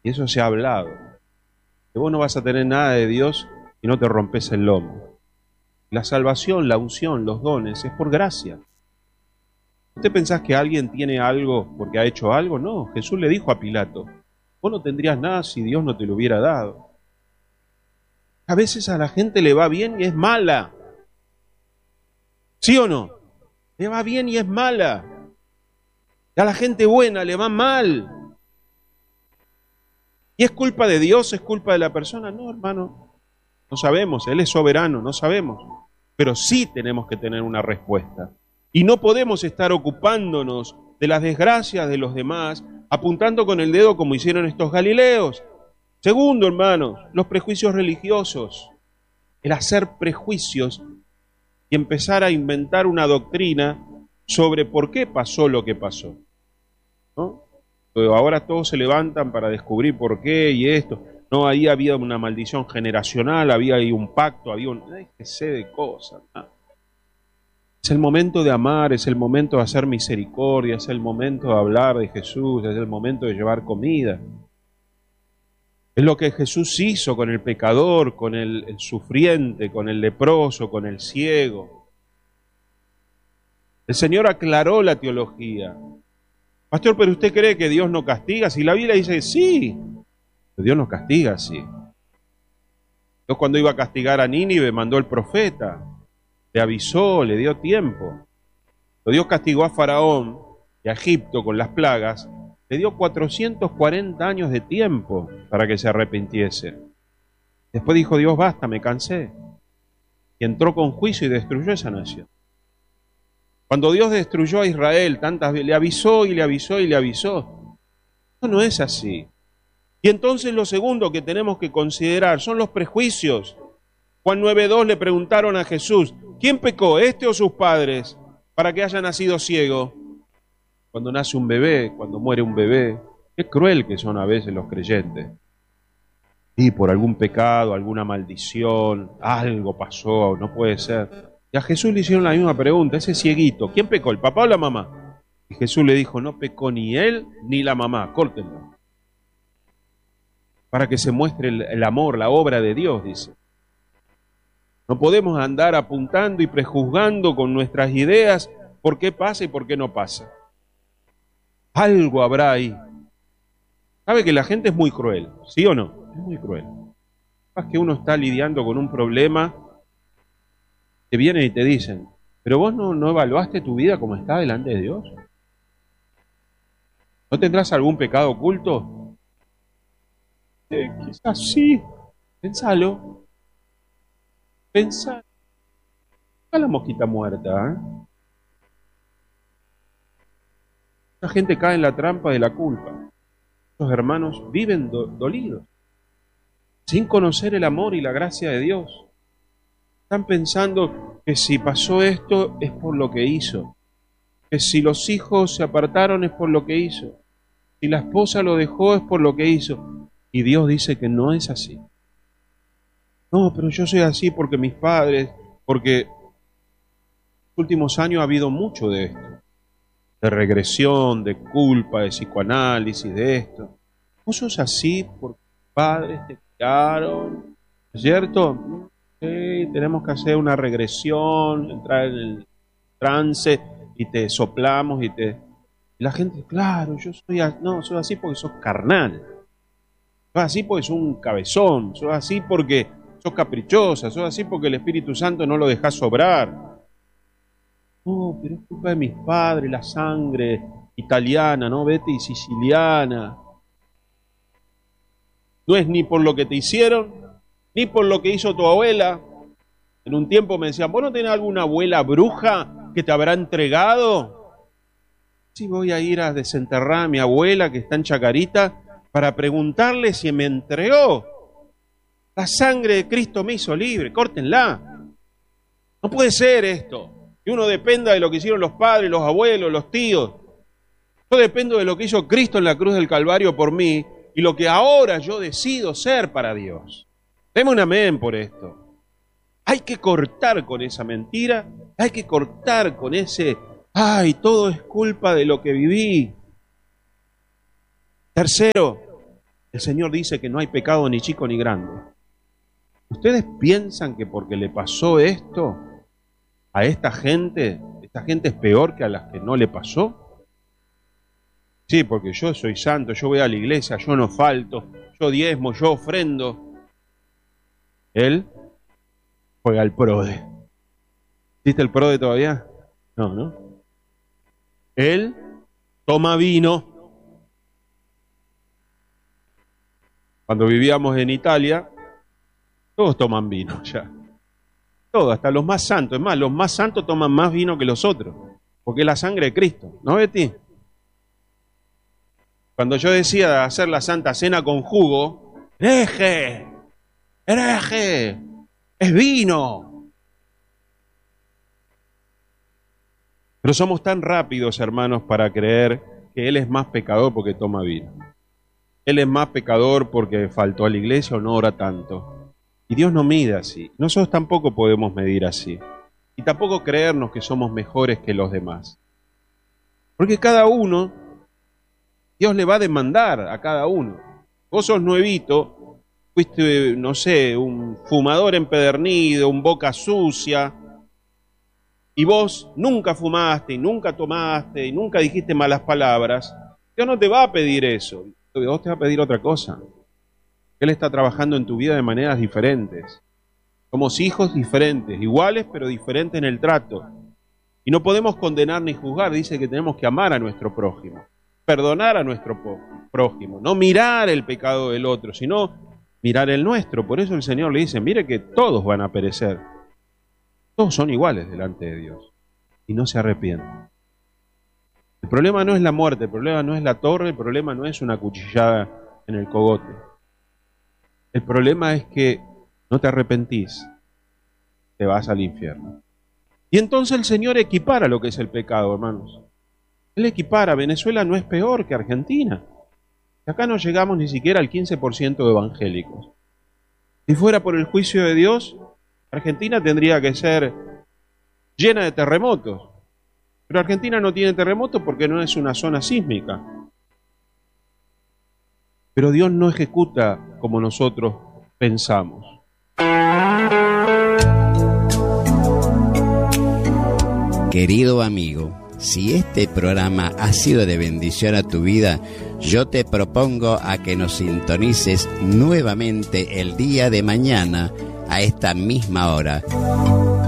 Y eso se ha hablado. Que vos no vas a tener nada de Dios y no te rompes el lomo. La salvación, la unción, los dones, es por gracia. ¿Usted pensás que alguien tiene algo porque ha hecho algo? No, Jesús le dijo a Pilato, vos no tendrías nada si Dios no te lo hubiera dado. A veces a la gente le va bien y es mala. ¿Sí o no? Le va bien y es mala. Y a la gente buena le va mal. ¿Y es culpa de Dios? ¿Es culpa de la persona? No, hermano. No sabemos, Él es soberano, no sabemos. Pero sí tenemos que tener una respuesta. Y no podemos estar ocupándonos de las desgracias de los demás, apuntando con el dedo como hicieron estos galileos. Segundo, hermanos, los prejuicios religiosos. El hacer prejuicios y empezar a inventar una doctrina sobre por qué pasó lo que pasó, ¿no? Ahora todos se levantan para descubrir por qué y esto. No, ahí había una maldición generacional, había ahí un pacto, había un... que sé de cosas, ¿no? Es el momento de amar, es el momento de hacer misericordia, es el momento de hablar de Jesús, es el momento de llevar comida. Es lo que Jesús hizo con el pecador, con el sufriente, con el leproso, con el ciego. El Señor aclaró la teología. Pastor, ¿pero usted cree que Dios no castiga? Si la Biblia dice sí, Dios no castiga, sí. Dios cuando iba a castigar a Nínive mandó el profeta, le avisó, le dio tiempo. Cuando Dios castigó a Faraón y a Egipto con las plagas, le dio 440 años de tiempo para que se arrepintiese. Después dijo Dios, basta, me cansé. Y entró con juicio y destruyó esa nación. Cuando Dios destruyó a Israel, tantas veces le avisó y le avisó y le avisó. Eso no es así. Y entonces lo segundo que tenemos que considerar son los prejuicios. Juan 9:2 le preguntaron a Jesús, ¿quién pecó, este o sus padres, para que haya nacido ciego? Cuando nace un bebé, cuando muere un bebé, qué cruel que son a veces los creyentes. Y por algún pecado, alguna maldición, algo pasó, no puede ser. Y a Jesús le hicieron la misma pregunta, ese cieguito, ¿quién pecó, el papá o la mamá? Y Jesús le dijo, no pecó ni él ni la mamá, córtenlo. Para que se muestre el amor, la obra de Dios, dice. No podemos andar apuntando y prejuzgando con nuestras ideas por qué pasa y por qué no pasa. Algo habrá ahí. ¿Sabe que la gente es muy cruel? ¿Sí o no? Es muy cruel. Es que uno está lidiando con un problema, te vienen y te dicen, pero vos no evaluaste tu vida como está delante de Dios. ¿No tendrás algún pecado oculto? Quizás sí. Pensalo. Pensá. Está la mosquita muerta, ¿eh? La gente cae en la trampa de la culpa. Los hermanos viven dolidos, sin conocer el amor y la gracia de Dios. Están pensando que si pasó esto es por lo que hizo, que si los hijos se apartaron es por lo que hizo, si la esposa lo dejó es por lo que hizo. Y Dios dice que no es así. No, pero yo soy así porque mis padres, porque en los últimos años ha habido mucho de esto. De regresión, de culpa, de psicoanálisis, de esto. ¿Vos sos así porque tus padres te criaron? ¿Es cierto? Sí, tenemos que hacer una regresión, entrar en el trance y te soplamos y la gente, claro, yo soy así. No, soy así porque sos carnal. Sos así porque sos un cabezón. Sos así porque sos caprichosa. Sos así porque el Espíritu Santo no lo dejás sobrar. No, pero es culpa de mis padres, la sangre italiana, ¿no? Vete y siciliana. No es ni por lo que te hicieron, ni por lo que hizo tu abuela. En un tiempo me decían, ¿vos no tenés alguna abuela bruja que te habrá entregado? Sí, voy a ir a desenterrar a mi abuela que está en Chacarita para preguntarle si me entregó. La sangre de Cristo me hizo libre, córtenla. No puede ser esto. Que uno dependa de lo que hicieron los padres, los abuelos, los tíos. Yo dependo de lo que hizo Cristo en la cruz del Calvario por mí y lo que ahora yo decido ser para Dios. Deme un amén por esto. Hay que cortar con esa mentira, hay que cortar con ese, ay, todo es culpa de lo que viví. Tercero, El Señor dice que no hay pecado ni chico ni grande. ¿Ustedes piensan que porque le pasó esto a esta gente es peor que a las que no le pasó? Sí, porque yo soy santo, yo voy a la iglesia, yo no falto, yo diezmo, yo ofrendo. Él juega al PRODE. ¿Existe el PRODE todavía? No, ¿no? Él toma vino. Cuando vivíamos en Italia, todos toman vino ya. Todos, hasta los más santos. Es más, los más santos toman más vino que los otros, porque es la sangre de Cristo. ¿No, Betty? Cuando yo decía de hacer la Santa Cena con jugo, ¡hereje! ¡Hereje! ¡Es vino! Pero somos tan rápidos, hermanos, para creer que Él es más pecador porque toma vino. Él es más pecador porque faltó a la iglesia o no ora tanto. Y Dios no mide así. Nosotros tampoco podemos medir así. Y tampoco creernos que somos mejores que los demás. Porque cada uno, Dios le va a demandar a cada uno. Vos sos nuevito, fuiste, no sé, un fumador empedernido, un boca sucia, y vos nunca fumaste, y nunca tomaste, y nunca dijiste malas palabras. Dios no te va a pedir eso. Dios te va a pedir otra cosa. Él está trabajando en tu vida de maneras diferentes. Somos hijos diferentes, iguales pero diferentes en el trato. Y no podemos condenar ni juzgar. Dice que tenemos que amar a nuestro prójimo, perdonar a nuestro prójimo, no mirar el pecado del otro, sino mirar el nuestro. Por eso el Señor le dice, mire que todos van a perecer. Todos son iguales delante de Dios. Y no se arrepienten. El problema no es la muerte, el problema no es la torre, el problema no es una cuchillada en el cogote. El problema es que no te arrepentís, te vas al infierno. Y entonces el Señor equipara lo que es el pecado, hermanos. Él equipara, Venezuela no es peor que Argentina. Acá no llegamos ni siquiera al 15% de evangélicos. Si fuera por el juicio de Dios, Argentina tendría que ser llena de terremotos. Pero Argentina no tiene terremotos porque no es una zona sísmica. Pero Dios no ejecuta como nosotros pensamos. Querido amigo, si este programa ha sido de bendición a tu vida, yo te propongo a que nos sintonices nuevamente el día de mañana a esta misma hora.